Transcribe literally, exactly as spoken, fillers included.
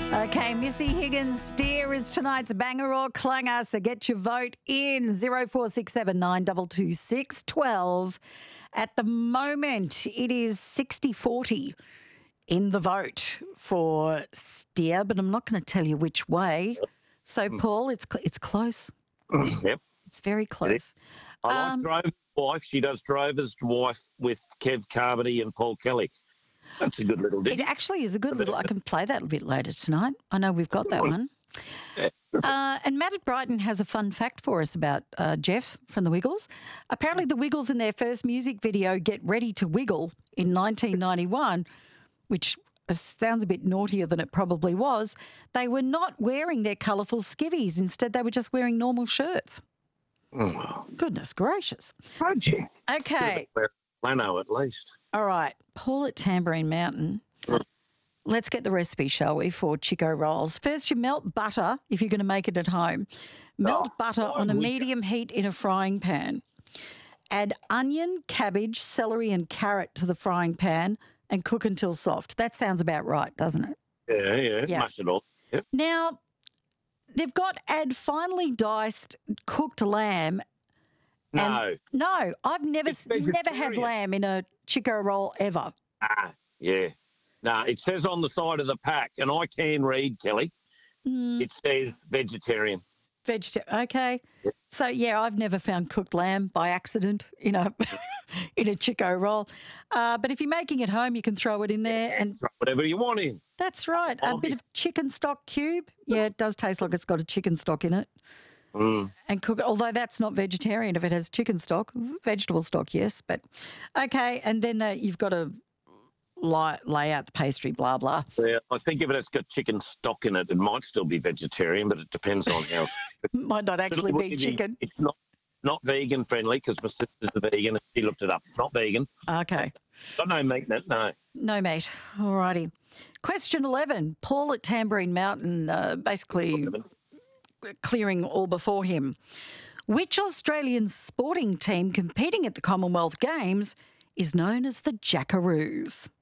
Okay, Missy Higgins Steer is tonight's banger or clanger, so get your vote in zero four six seven nine two two six one two. At the moment, it is sixty forty in the vote for Steer, but I'm not going to tell you which way. So, Paul, it's cl- it's close. Yep. It's very close. I like Um, Drover's wife. She does Drover's wife with Kev Carmody and Paul Kelly. That's a good little It ditty. actually is a good little. I can play that a bit later tonight. I know we've got that one. Uh, and Matt at Brighton has a fun fact for us about uh, Jeff from the Wiggles. Apparently, the Wiggles in their first music video, "Get Ready to Wiggle," in nineteen ninety-one, which sounds a bit naughtier than it probably was, they were not wearing their colourful skivvies. Instead, they were just wearing normal shirts. Oh, Goodness gracious. Fudgy. Okay. Lano at least. All right. Paul at Tambourine Mountain. Let's get the recipe, shall we, for Chico rolls. First, you melt butter if you're going to make it at home. Melt Oh, butter why on a would you? medium heat in a frying pan. Add onion, cabbage, celery and carrot to the frying pan and cook until soft. That sounds about right, doesn't it? Yeah, yeah, Yeah. Mush it all. Yep. Now, they've got add finely diced cooked lamb. No. And no, I've never It's never had vegetarian. lamb in a Chico roll ever. Ah, yeah. No, it says on the side of the pack, and I can read, Kelly, Mm. it says vegetarian. Vegetarian. Okay. So, yeah, I've never found cooked lamb by accident in a in a Chico roll. Uh, but if you're making it home, you can throw it in there. And Whatever you want in. that's right. A bit of chicken stock cube. Yeah, it does taste like it's got a chicken stock in it. Mm. And cook it, although that's not vegetarian if it has chicken stock. Vegetable stock, yes. But, okay, and then uh, you've got to lay, lay out the pastry, blah, blah. Yeah, I think if it's got chicken stock in it, it might still be vegetarian, but it depends on how. Might not actually be It- chicken. It's not not vegan friendly because my sister's a vegan and she looked it up. It's not vegan. Okay. Got no meat in it. No. No, mate. All righty. Question eleven. Paul at Tambourine Mountain, uh, basically clearing all before him. Which Australian sporting team competing at the Commonwealth Games is known as the Jackaroos?